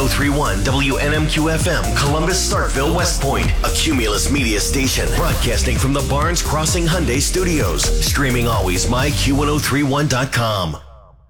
Q1031 WNMQ FM, Columbus, Starkville, West Point, a Cumulus media station, broadcasting from the Barnes Crossing Hyundai Studios. Streaming always, myQ1031.com.